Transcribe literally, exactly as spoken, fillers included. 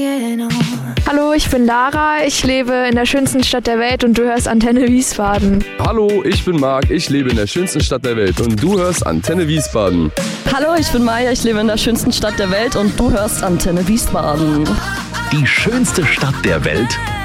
Hallo, ich bin Lara, ich lebe in der schönsten Stadt der Welt und du hörst Antenne Wiesbaden. Hallo, ich bin Marc, ich lebe in der schönsten Stadt der Welt und du hörst Antenne Wiesbaden. Hallo, ich bin Maja, ich lebe in der schönsten Stadt der Welt und du hörst Antenne Wiesbaden. Die schönste Stadt der Welt